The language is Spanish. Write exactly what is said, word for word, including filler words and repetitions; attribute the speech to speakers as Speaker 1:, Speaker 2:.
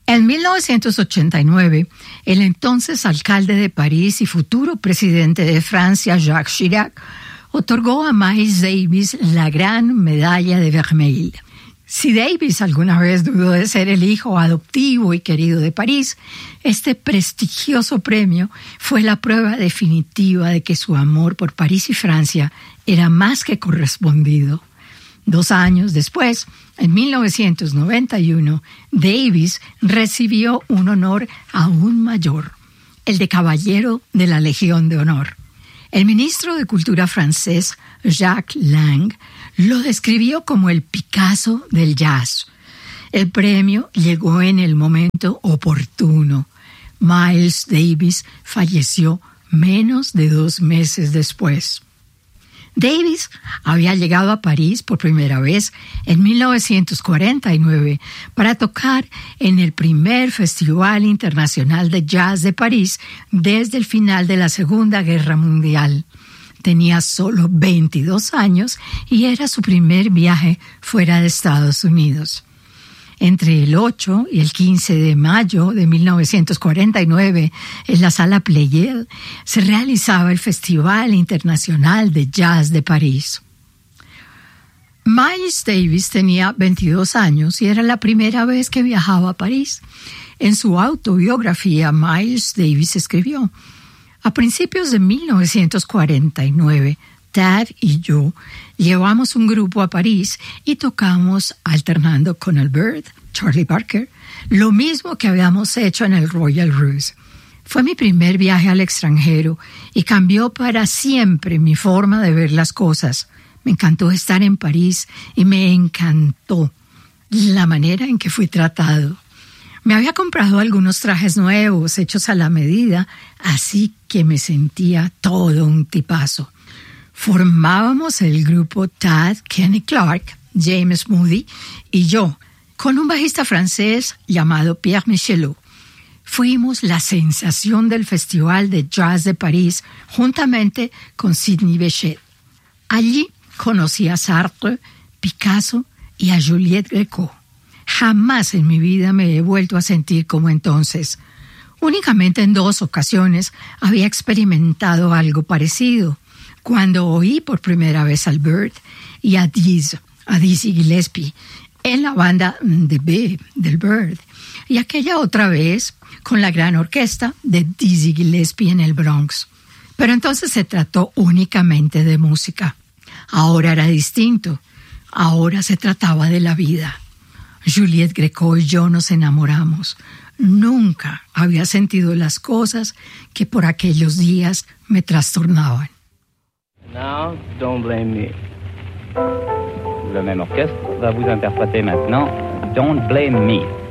Speaker 1: En mil novecientos ochenta y nueve, el entonces alcalde de París y futuro presidente de Francia, Jacques Chirac, otorgó a Miles Davis la gran medalla de Vermeil. Si Davis alguna vez dudó de ser el hijo adoptivo y querido de París, este prestigioso premio fue la prueba definitiva de que su amor por París y Francia era más que correspondido. Dos años después, en mil novecientos noventa y uno, Davis recibió un honor aún mayor, el de Caballero de la Legión de Honor. El ministro de Cultura francés, Jacques Lang, lo describió como el Picasso del jazz. El premio llegó en el momento oportuno. Miles Davis falleció menos de dos meses después. Davis había llegado a París por primera vez en mil novecientos cuarenta y nueve para tocar en el primer Festival Internacional de Jazz de París desde el final de la Segunda Guerra Mundial. Tenía solo veintidós años y era su primer viaje fuera de Estados Unidos. Entre el ocho y el quince de mayo de mil novecientos cuarenta y nueve, en la Sala Pleyel, se realizaba el Festival Internacional de Jazz de París. Miles Davis tenía veintidós años y era la primera vez que viajaba a París. En su autobiografía, Miles Davis escribió: a principios de mil novecientos cuarenta y nueve, Tad y yo llevamos un grupo a París y tocamos alternando con Albert, Charlie Parker, lo mismo que habíamos hecho en el Royal Rose. Fue mi primer viaje al extranjero y cambió para siempre mi forma de ver las cosas. Me encantó estar en París y me encantó la manera en que fui tratado. Me había comprado algunos trajes nuevos hechos a la medida, así que me sentía todo un tipazo. Formábamos el grupo Tad, Kenny Clark, James Moody y yo, con un bajista francés llamado Pierre Michelot. Fuimos la sensación del Festival de Jazz de París, juntamente con Sidney Bechet. Allí conocí a Sartre, Picasso y a Juliette Gréco. Jamás en mi vida me he vuelto a sentir como entonces. Únicamente en dos ocasiones había experimentado algo parecido. Cuando oí por primera vez a Albert y a Dizzy, a Dizzy Gillespie, en la banda de B del Bird, y aquella otra vez con la gran orquesta de Dizzy Gillespie en el Bronx. Pero entonces se trató únicamente de música. Ahora era distinto. Ahora se trataba de la vida. Juliette Gréco y yo nos enamoramos. Nunca había sentido las cosas que por aquellos días me trastornaban.
Speaker 2: Now, don't blame me. Le même orchestre va vous interpréter maintenant Don't Blame Me.